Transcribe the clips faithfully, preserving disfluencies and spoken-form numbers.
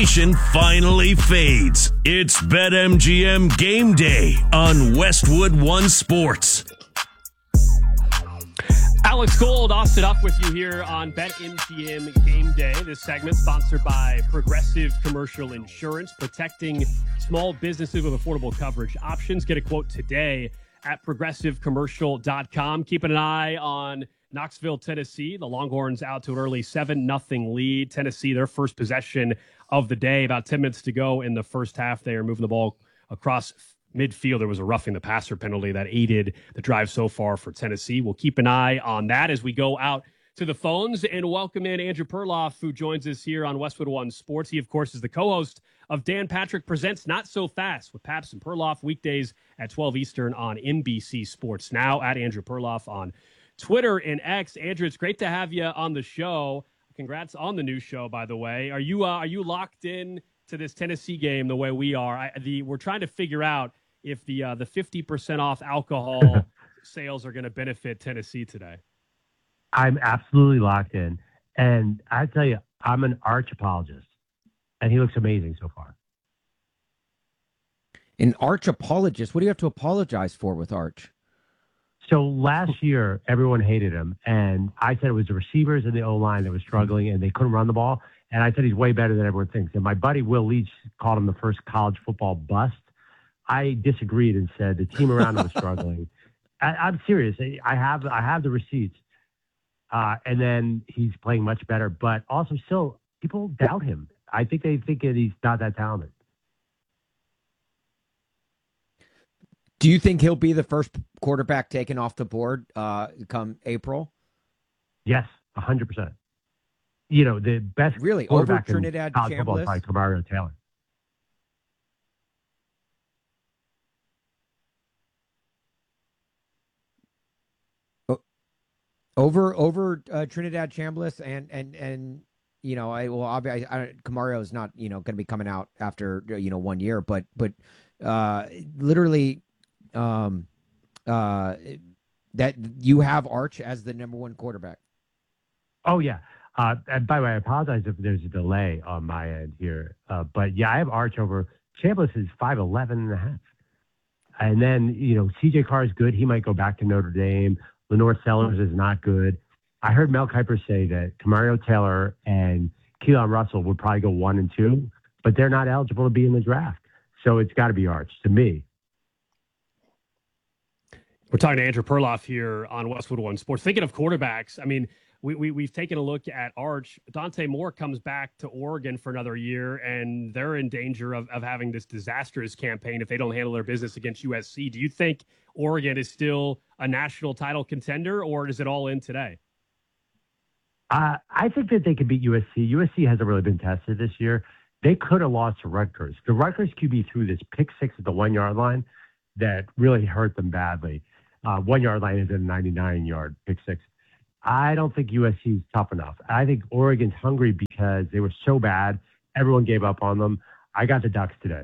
anticipation finally fades. It's BetMGM Game Day on Westwood One Sports. Alex Gold, Austin Up with you here on BetMGM Game Day. This segment sponsored by Progressive Commercial Insurance, protecting small businesses with affordable coverage options. Get a quote today at progressive commercial dot com. Keeping an eye on Knoxville, Tennessee. The Longhorns out to an early seven nothing lead. Tennessee, their first possession of the day. About ten minutes to go in the first half. They are moving the ball across midfield. There was a roughing the passer penalty that aided the drive so far for Tennessee. We'll keep an eye on that as we go out to the phones and welcome in Andrew Perloff, who joins us here on Westwood One Sports. He, of course, is the co-host of Dan Patrick Presents Not So Fast with Paps and Perloff, weekdays at twelve Eastern on N B C Sports Now. At Andrew Perloff on Twitter and X. Andrew, it's great to have you on the show. Congrats on the new show, by the way. Are you uh, are you locked in to this Tennessee game the way we are? I, the we're trying to figure out if the uh, the fifty percent off alcohol sales are going to benefit Tennessee today. I'm absolutely locked in. And I tell you, I'm an arch apologist. And he looks amazing so far. An arch apologist? What do you have to apologize for with Arch? So last year, everyone hated him. And I said it was the receivers and the O-line that was struggling and they couldn't run the ball. And I said he's way better than everyone thinks. And my buddy Will Leach called him the first college football bust. I disagreed and said the team around him was struggling. I, I'm serious. I have I have the receipts. Uh, and then he's playing much better. But also still, people doubt him. I think they think that he's not that talented. Do you think he'll be the first quarterback taken off the board uh, come April? Yes, one hundred percent. You know, the best really quarterback over Trinidad in college football is Chambliss? probably Kamario Taylor. Over over uh, Trinidad Chambliss and and and you know I well obviously I, I, Kamario is not you know going to be coming out after you know one year, but but uh, literally um, uh, that you have Arch as the number one quarterback. Oh yeah. Uh, and by the way, I apologize if there's a delay on my end here, uh, but yeah, I have Arch over Chambliss is five eleven and a half, and then you know C J Carr is good. He might go back to Notre Dame. Lenore Sellers is not good. I heard Mel Kiper say that Kamario Taylor and Keelan Russell would probably go one and two, but they're not eligible to be in the draft. So it's got to be Arch to me. We're talking to Andrew Perloff here on Westwood One Sports. Thinking of quarterbacks, I mean, we, we, we've taken a look at Arch. Dante Moore comes back to Oregon for another year, and they're in danger of, of having this disastrous campaign if they don't handle their business against U S C. Do you think Oregon is still a national title contender, or is it all in today? Uh, I think that they could beat U S C. U S C hasn't really been tested this year. They could have lost to Rutgers. The Rutgers Q B threw this pick six at the one-yard line that really hurt them badly. Uh, one-yard line is a ninety-nine-yard pick six. I don't think U S C is tough enough. I think Oregon's hungry because they were so bad. Everyone gave up on them. I got the Ducks today.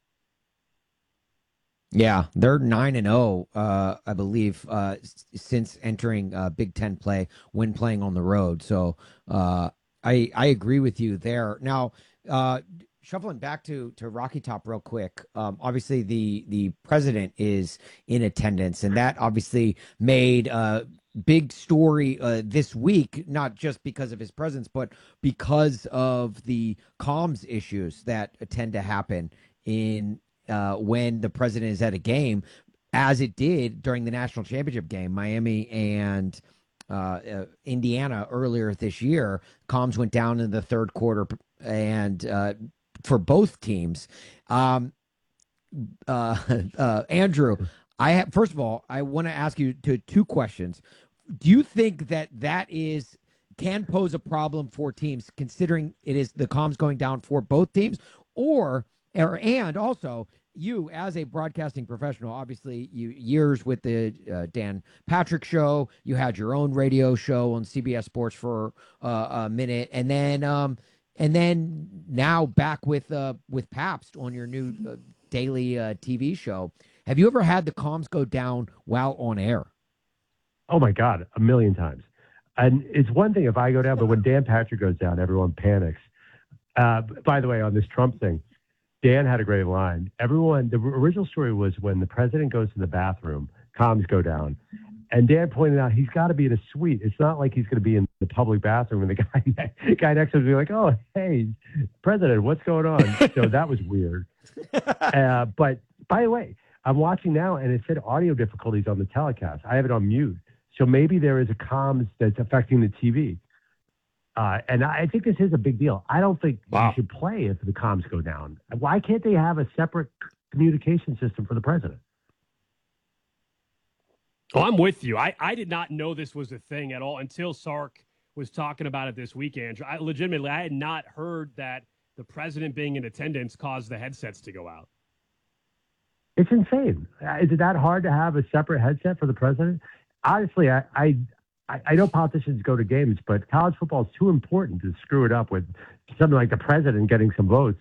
Yeah, they're nine and zero, uh, I believe, uh, s- since entering uh, Big Ten play when playing on the road. So uh, I I agree with you there. Now, uh, shuffling back to to Rocky Top real quick. Um, obviously, the the president is in attendance, and that obviously made uh, big story uh, this week, not just because of his presence, but because of the comms issues that tend to happen in. Uh, when the president is at a game, as it did during the national championship game, Miami and uh, uh, Indiana earlier this year, comms went down in the third quarter, and uh, for both teams. Um, uh, uh, Andrew, I have, first of all, I want to ask you to two questions. Do you think that that is can pose a problem for teams, considering it is the comms going down for both teams, or Or, and also, you as a broadcasting professional, obviously, you years with the uh, Dan Patrick Show. You had your own radio show on C B S Sports for uh, a minute, and then um, and then now back with uh, with Pabst on your new uh, daily uh, T V show. Have you ever had the comms go down while on air? Oh my God, a million times. And it's one thing if I go down, but when Dan Patrick goes down, everyone panics. Uh, by the way, on this Trump thing, Dan had a great line. Everyone, the original story was when the president goes to the bathroom, comms go down. And Dan pointed out he's got to be in a suite. It's not like he's going to be in the public bathroom and the guy, the guy next to him will be like, oh, hey, President, what's going on? So that was weird. Uh, but by the way, I'm watching now and it said audio difficulties on the telecast. I have it on mute. So maybe there is a comms that's affecting the T V. Uh, and I think this is a big deal. I don't think wow. you should play if the comms go down. Why can't they have a separate communication system for the president? Oh, I'm with you. I, I did not know this was a thing at all until Sark was talking about it this weekend. I, legitimately, I had not heard that the president being in attendance caused the headsets to go out. It's insane. Is it that hard to have a separate headset for the president? Honestly, I, I I know politicians go to games, but college football is too important to screw it up with something like the president getting some votes.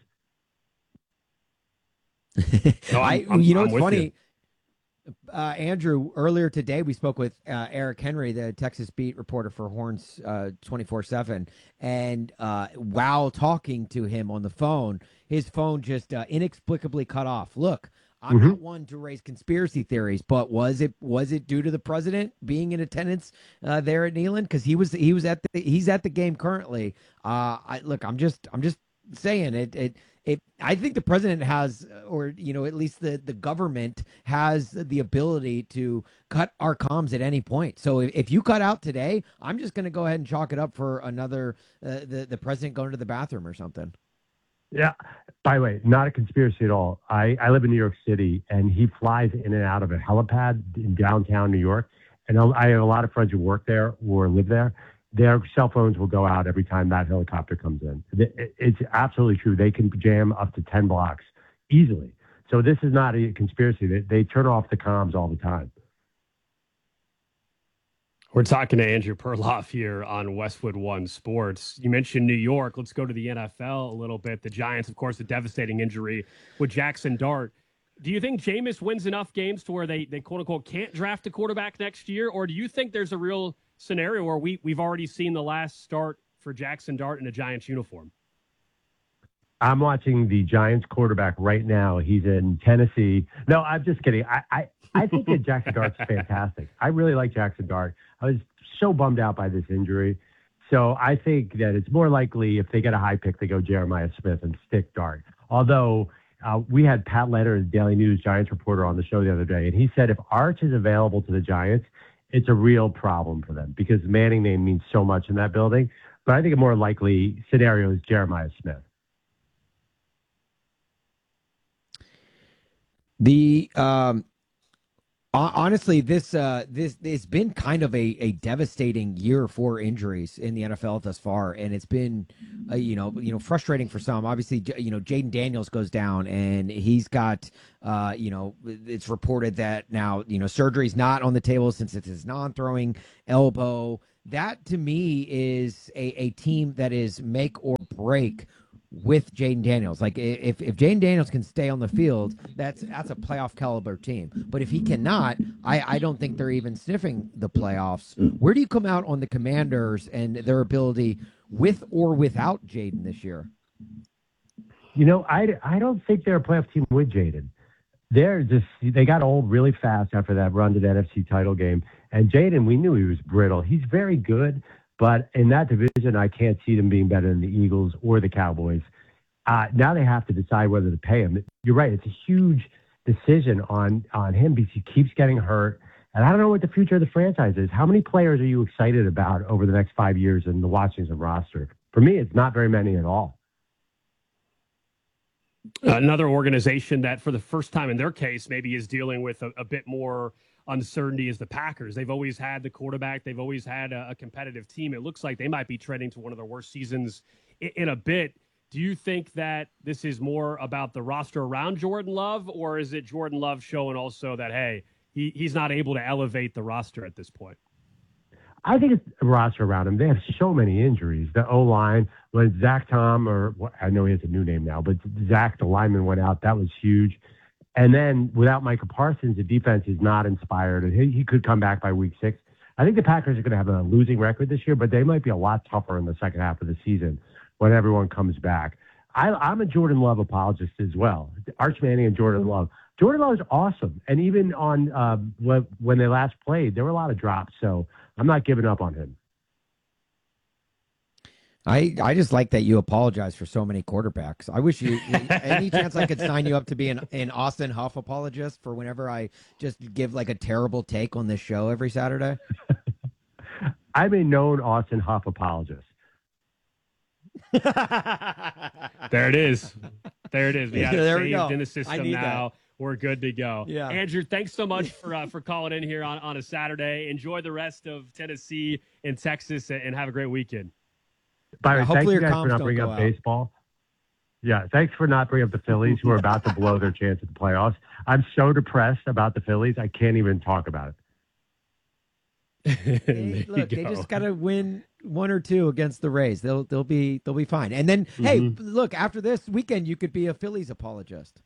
no, I, I'm, you know, I'm it's funny. You. Uh, Andrew, earlier today we spoke with uh, Eric Henry, the Texas beat reporter for Horns uh, twenty-four seven, and uh, while talking to him on the phone, his phone just uh, inexplicably cut off. Look, I'm mm-hmm. not one to raise conspiracy theories, but was it was it due to the president being in attendance uh, there at Neyland? Because he was he was at the he's at the game currently. Uh, I look, I'm just I'm just saying it it. It, I think the president has, or, you know, at least the, the government has the ability to cut our comms at any point. So if, if you cut out today, I'm just going to go ahead and chalk it up for another, uh, the, the president going to the bathroom or something. Yeah. By the way, not a conspiracy at all. I, I live in New York City, and he flies in and out of a helipad in downtown New York. And I have a lot of friends who work there or live there. Their cell phones will go out every time that helicopter comes in. It's absolutely true. They can jam up to ten blocks easily. So this is not a conspiracy. They, they turn off the comms all the time. We're talking to Andrew Perloff here on Westwood One Sports. You mentioned New York. Let's go to the N F L a little bit. The Giants, of course, a devastating injury with Jackson Dart. Do you think Jameis wins enough games to where they, they quote-unquote can't draft a quarterback next year? Or do you think there's a real scenario where we, we've already seen the last start for Jackson Dart in a Giants uniform? I'm watching the Giants quarterback right now. He's in Tennessee. No, I'm just kidding. I, I, I think that Jackson Dart's fantastic. I really like Jackson Dart. I was so bummed out by this injury. So I think that it's more likely if they get a high pick, they go Jeremiah Smith and stick Dart. Although uh, we had Pat Leonard, Daily News Giants reporter, on the show the other day, and he said if Arch is available to the Giants, it's a real problem for them because the Manning name means so much in that building. But I think a more likely scenario is Jeremiah Smith. The um, honestly, this uh, this it's been kind of a, a devastating year for injuries in the N F L thus far, and it's been uh, you know you know frustrating for some. Obviously, you know Jaden Daniels goes down, and he's got uh, you know it's reported that now you know surgery's not on the table since it's his non-throwing elbow. That to me is a, a team that is make or break with Jaden Daniels. Like if, if Jaden Daniels can stay on the field, that's that's a playoff caliber team. But if he cannot, I, I don't think they're even sniffing the playoffs. Where do you come out on the Commanders and their ability with or without Jaden this year? You know, I, I don't think they're a playoff team with Jaden. They're just, they got old really fast after that run to the N F C title game. And Jaden, we knew he was brittle. He's very good. But in that division, I can't see them being better than the Eagles or the Cowboys. Uh, now they have to decide whether to pay him. You're right. It's a huge decision on, on him because he keeps getting hurt. And I don't know what the future of the franchise is. How many players are you excited about over the next five years in the Washington roster? For me, it's not very many at all. Another organization that for the first time in their case maybe is dealing with a, a bit more uncertainty is the Packers. They've always had the quarterback. They've always had a, a competitive team. It looks like they might be trending to one of their worst seasons in, in a bit. Do you think that this is more about the roster around Jordan Love, or is it Jordan Love showing also that, hey, he, he's not able to elevate the roster at this point? I think it's the roster around him. They have so many injuries. The O-line, when Zach Tom, or I know he has a new name now, but Zach, the lineman, went out. That was huge. And then without Micah Parsons, the defense is not inspired, and he, he could come back by week six. I think the Packers are going to have a losing record this year, but they might be a lot tougher in the second half of the season when everyone comes back. I, I'm a Jordan Love apologist as well. Arch Manning and Jordan Love. Jordan Love is awesome. And even on uh, when they last played, there were a lot of drops. So I'm not giving up on him. I, I just like that you apologize for so many quarterbacks. I wish you, any chance I could sign you up to be an, an Austin Huff apologist for whenever I just give like a terrible take on this show every Saturday. I'm a known Austin Huff apologist. There it is. There it is. We got it there saved we go. in the system now. That. We're good to go. Yeah. Andrew, thanks so much for uh, for calling in here on, on a Saturday. Enjoy the rest of Tennessee and Texas, and have a great weekend. Byron, yeah, thank you your guys for not bringing up out. baseball. Yeah, thanks for not bringing up the Phillies, who are about to blow their chance at the playoffs. I'm so depressed about the Phillies, I can't even talk about it. Hey, look, go. They just got to win one or two against the Rays. They'll they'll be they'll be fine. And then, mm-hmm. hey, look, after this weekend, you could be a Phillies apologist.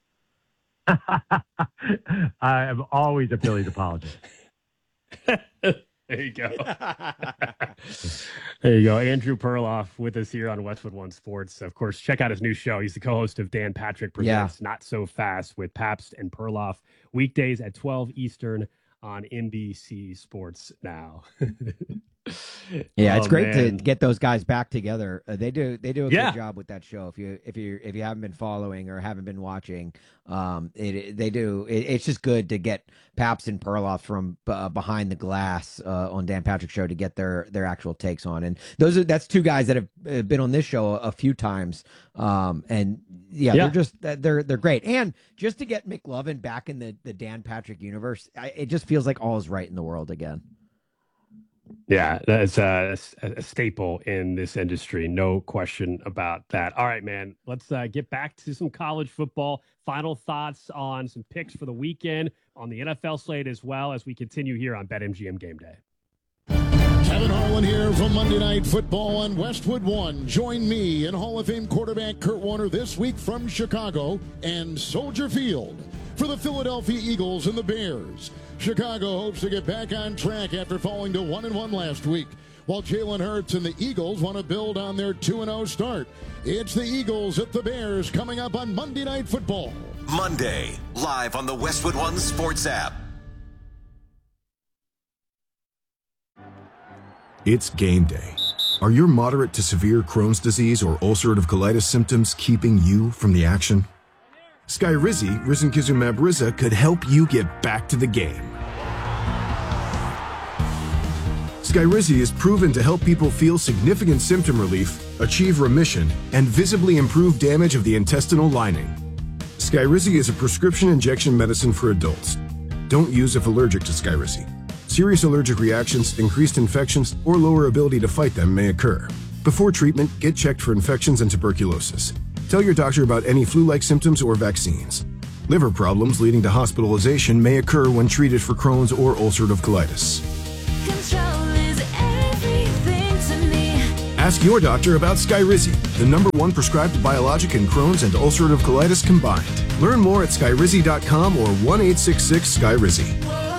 I am always a Phillies apologist. There you go. There you go. Andrew Perloff with us here on Westwood One Sports. Of course, check out his new show. He's the co-host of Dan Patrick Presents yeah. Not So Fast with Pabst and Perloff, weekdays at twelve Eastern on N B C Sports Now. Yeah, oh, it's great man. to get those guys back together. Uh, they do they do a yeah. good job with that show. If you if you if you haven't been following or haven't been watching, um, it they do. It, it's just good to get Pabst and Perloff from uh, behind the glass uh, on Dan Patrick Show to get their their actual takes on. And those are that's two guys that have been on this show a, a few times. Um, and yeah, yeah, they're just they're they're great. And just to get McLovin back in the the Dan Patrick universe, I, it just feels like all is right in the world again. Yeah, that's a, a staple in this industry. No question about that. All right, man, let's uh, get back to some college football. Final thoughts on some picks for the weekend on the N F L slate, as well as we continue here on BetMGM Game Day. Kevin Harlan here from Monday Night Football on Westwood One. Join me and Hall of Fame quarterback Kurt Warner this week from Chicago and Soldier Field for the Philadelphia Eagles and the Bears. Chicago hopes to get back on track after falling to one and one last week, while Jalen Hurts and the Eagles want to build on their two and oh start. It's the Eagles at the Bears coming up on Monday Night Football. Monday, live on the Westwood One Sports app. It's game day. Are your moderate to severe Crohn's disease or ulcerative colitis symptoms keeping you from the action? Skyrizi, risankizumab Riza, could help you get back to the game. Skyrizi is proven to help people feel significant symptom relief, achieve remission, and visibly improve damage of the intestinal lining. Skyrizi is a prescription injection medicine for adults. Don't use if allergic to Skyrizi. Serious allergic reactions, increased infections, or lower ability to fight them may occur. Before treatment, get checked for infections and tuberculosis. Tell your doctor about any flu-like symptoms or vaccines. Liver problems leading to hospitalization may occur when treated for Crohn's or ulcerative colitis. Control is everything to me. Ask your doctor about Skyrizi, the number one prescribed biologic in Crohn's and ulcerative colitis combined. Learn more at skyrizi dot com or one eight six six Skyrizi.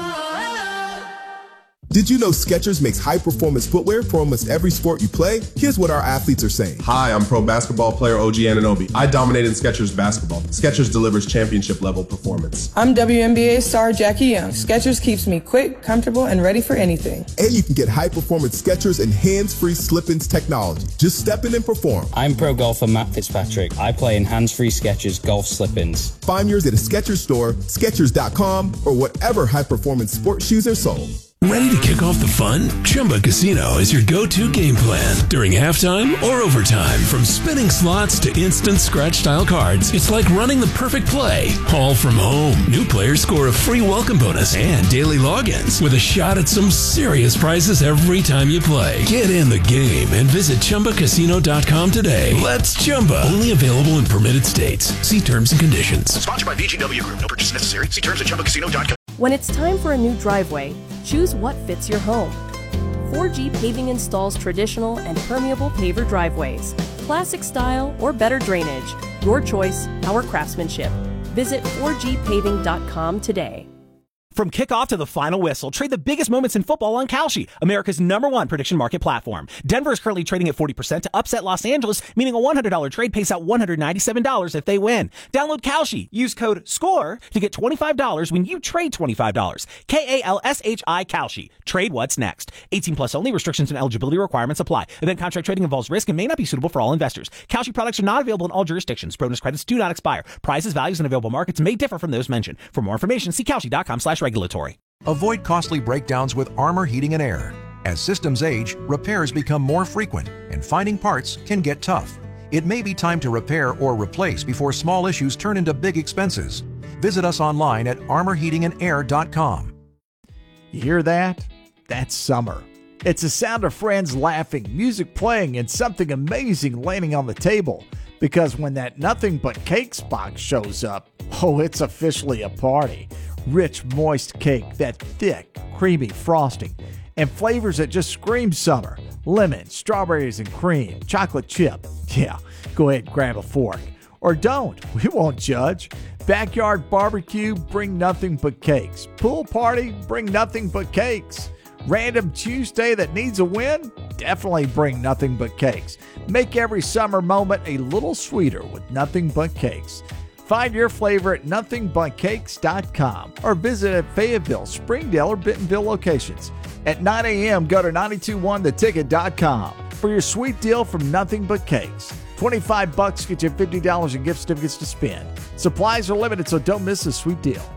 Did you know Skechers makes high-performance footwear for almost every sport you play? Here's what our athletes are saying. Hi, I'm pro basketball player O G Anunoby. I dominated Skechers basketball. Skechers delivers championship-level performance. I'm W N B A star Jackie Young. Skechers keeps me quick, comfortable, and ready for anything. And you can get high-performance Skechers and hands-free slip-ins technology. Just step in and perform. I'm pro golfer Matt Fitzpatrick. I play in hands-free Skechers golf slip-ins. Find yours at a Skechers store, Skechers dot com, or whatever high-performance sports shoes are sold. Ready to kick off the fun? Chumba Casino is your go-to game plan during halftime or overtime. From spinning slots to instant scratch-style cards, it's like running the perfect play, all from home. New players score a free welcome bonus and daily logins with a shot at some serious prizes every time you play. Get in the game and visit Chumba Casino dot com today. Let's Chumba. Only available in permitted states. See terms and conditions. Sponsored by V G W Group. No purchase necessary. See terms at Chumba Casino dot com. When it's time for a new driveway, choose what fits your home. four G Paving installs traditional and permeable paver driveways, classic style or better drainage. Your choice, our craftsmanship. Visit four G paving dot com today. From kickoff to the final whistle, trade the biggest moments in football on Kalshi, America's number one prediction market platform. Denver is currently trading at forty percent to upset Los Angeles, meaning a one hundred dollars trade pays out one hundred ninety-seven dollars if they win. Download Kalshi. Use code SCORE to get twenty-five dollars when you trade twenty-five dollars. K A L S H I Kalshi. Trade what's next. eighteen plus only. Restrictions and eligibility requirements apply. Event contract trading involves risk and may not be suitable for all investors. Kalshi products are not available in all jurisdictions. Bonus credits do not expire. Prices, values, and available markets may differ from those mentioned. For more information, see Kalshi.com slash regulatory. Avoid costly breakdowns with Armor Heating and Air. As systems age, repairs become more frequent, and finding parts can get tough. It may be time to repair or replace before small issues turn into big expenses. Visit us online at armor heating and air dot com. You hear that? That's summer. It's the sound of friends laughing, music playing, and something amazing landing on the table. Because when that Nothing But Cakes box shows up, oh, it's officially a party. Rich, moist cake, that thick, creamy frosting, and flavors that just scream summer. Lemon, strawberries and cream, chocolate chip. Yeah, go ahead and grab a fork. Or don't, we won't judge. Backyard barbecue, bring nothing but cakes. Pool party, bring nothing but cakes. Random Tuesday that needs a win? Definitely bring nothing but cakes. Make every summer moment a little sweeter with Nothing But Cakes. Find your flavor at nothing but cakes dot com or visit at Fayetteville, Springdale, or Bentonville locations. At nine a.m., go to nine two one the ticket dot com for your sweet deal from Nothing But Cakes. twenty-five bucks get you fifty dollars in gift certificates to spend. Supplies are limited, so don't miss this sweet deal.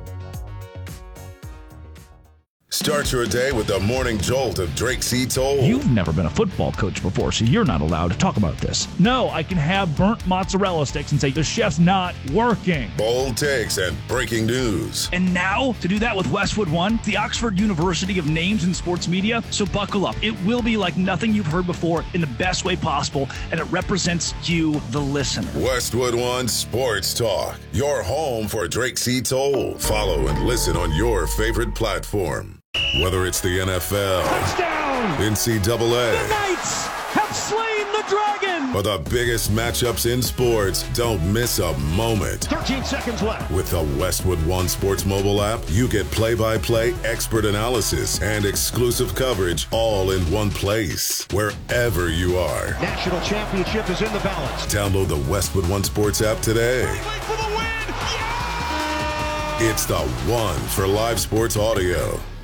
Start your day with the morning jolt of Drake C. Toll. You've never been a football coach before, so you're not allowed to talk about this. No, I can have burnt mozzarella sticks and say the chef's not working. Bold takes and breaking news. And now, to do that with Westwood One, the Oxford University of Names in Sports Media. So buckle up. It will be like nothing you've heard before in the best way possible, and it represents you, the listener. Westwood One Sports Talk, your home for Drake C. Toll. Follow and listen on your favorite platform. Whether it's the N F L, touchdown, N C double A, the Knights have slain the dragon, or the biggest matchups in sports, don't miss a moment. thirteen seconds left. With the Westwood One Sports mobile app, you get play-by-play, expert analysis, and exclusive coverage all in one place, wherever you are. National championship is in the balance. Download the Westwood One Sports app today. For the win. Yeah! It's the one for live sports audio.